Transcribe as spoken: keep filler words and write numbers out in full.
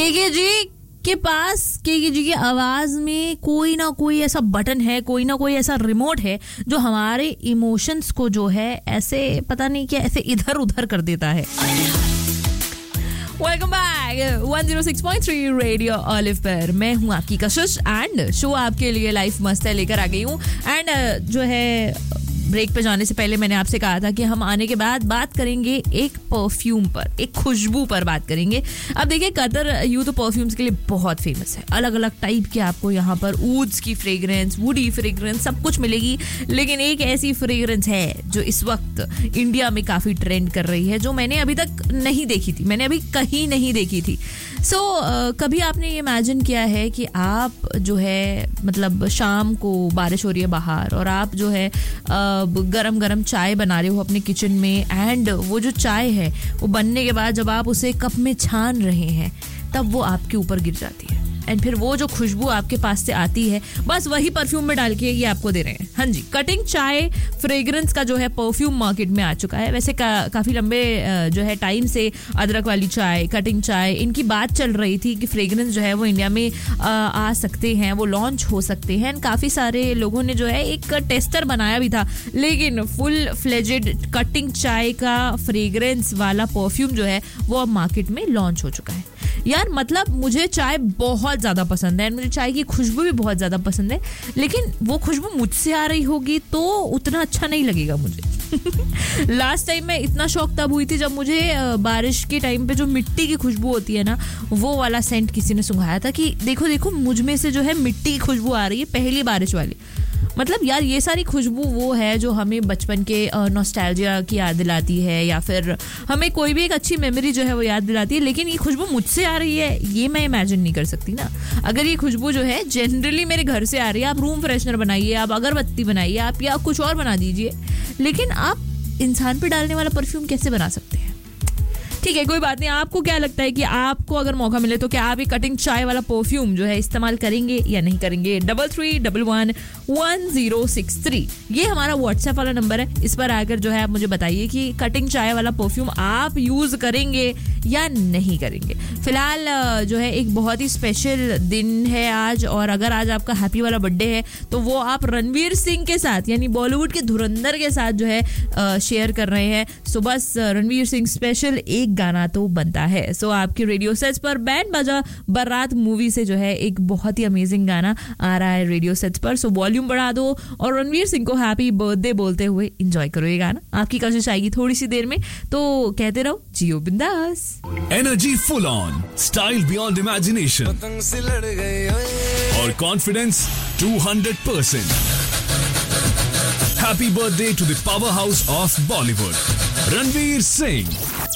केके जी के पास, केके जी की आवाज में कोई ना कोई ऐसा बटन है, कोई ना कोई ऐसा रिमोट है जो हमारे इमोशंस को जो है ऐसे पता नहीं क्या ऐसे इधर उधर कर देता है. Welcome back one zero six point three radio olive पर. मैं हूँ आपकी कशिश एंड शो आपके लिए लाइफ मस्त है लेकर आ गई हूँ. एंड जो है ब्रेक पे जाने से पहले मैंने आपसे कहा था कि हम आने के बाद बात करेंगे एक परफ्यूम पर, एक खुशबू पर बात करेंगे. अब देखिए कतर यूँ तो परफ्यूम्स के लिए बहुत फेमस है. अलग अलग टाइप के आपको यहाँ पर ऊड्स की फ्रेग्रेंस, वुडी फ्रेग्रेंस सब कुछ मिलेगी. लेकिन एक ऐसी फ्रेग्रेंस है जो इस वक्त इंडिया में काफ़ी ट्रेंड कर रही है, जो मैंने अभी तक नहीं देखी थी, मैंने अभी कहीं नहीं देखी थी. सो so, uh, कभी आपने ये इमेजिन किया है कि आप जो है मतलब शाम को बारिश हो रही है बाहर और आप जो है गरम गरम चाय बना रहे हो अपने किचन में, एंड वो जो चाय है वो बनने के बाद जब आप उसे कप में छान रहे हैं तब वो आपके ऊपर गिर जाती है, एंड फिर वो जो खुशबू आपके पास से आती है बस वही परफ्यूम में डाल के ये आपको दे रहे हैं. हाँ जी, कटिंग चाय फ्रेग्रेंस का जो है परफ्यूम मार्केट में आ चुका है. वैसे का, काफ़ी लंबे जो है टाइम से अदरक वाली चाय, कटिंग चाय, इनकी बात चल रही थी कि फ्रेग्रेंस जो है वो इंडिया में आ, आ सकते हैं, वो लॉन्च हो सकते हैं. काफ़ी सारे लोगों ने जो है एक टेस्टर बनाया भी था, लेकिन फुल फ्लेजेड कटिंग चाय का फ्रेग्रेंस वाला परफ्यूम जो है वो अब मार्केट में लॉन्च हो चुका है. यार मतलब मुझे चाय बहुत ज़्यादा पसंद है, मुझे चाय की खुशबू भी बहुत ज़्यादा पसंद है, लेकिन वो खुशबू मुझसे आ रही होगी तो उतना अच्छा नहीं लगेगा मुझे. लास्ट टाइम मैं इतना शौक तब हुई थी जब मुझे बारिश के टाइम पे जो मिट्टी की खुशबू होती है ना, वो वाला सेंट किसी ने सुंघाया था कि देखो देखो मुझ में से जो है मिट्टी की खुशबू आ रही है, पहली बारिश वाली. मतलब यार ये सारी खुशबू वो है जो हमें बचपन के नॉस्टैल्जिया की याद दिलाती है, या फिर हमें कोई भी एक अच्छी मेमोरी जो है वो याद दिलाती है. लेकिन ये खुशबू मुझसे आ रही है ये मैं इमेजिन नहीं कर सकती ना. अगर ये खुशबू जो है जनरली मेरे घर से आ रही है, आप रूम फ्रेशनर बनाइए, आप अगरबत्ती बनाइए, आप या कुछ और बना दीजिए, लेकिन आप इंसान पे डालने वाला परफ्यूम कैसे बना सकते हैं? ठीक है, कोई बात नहीं. आपको क्या लगता है कि आपको अगर मौका मिले तो क्या आप ये कटिंग चाय वाला परफ्यूम जो है इस्तेमाल करेंगे या नहीं करेंगे? Double three double one one zero six three ये हमारा व्हाट्सएप वाला नंबर है. इस पर आकर जो है आप मुझे बताइए कि कटिंग चाय वाला परफ्यूम आप यूज करेंगे या नहीं करेंगे. फिलहाल जो है एक बहुत ही स्पेशल दिन है आज, और अगर आज आपका हैप्पी वाला बर्थडे है तो वो आप रणवीर सिंह के साथ यानी बॉलीवुड के धुरंधर के साथ जो है शेयर कर रहे हैं. सो बस रणवीर सिंह स्पेशल एक गाना तो बनता है. सो so, आपके रेडियो सेट्स पर बैंड बाजा बारात मूवी से जो है एक बहुत ही अमेजिंग गाना आ रहा है रेडियो सेट्स पर. सो so, वॉल्यूम बढ़ा दो और रणवीर सिंह को हैप्पी बर्थडे बोलते हुए एंजॉय करो ये गाना. आपकी कोशिश आएगी थोड़ी सी देर में, तो कहते रहो जियो बिंदास. Energy full on, style beyond imagination और confidence two hundred percent. Happy birthday to the power house of Bollywood, Ranveer Singh.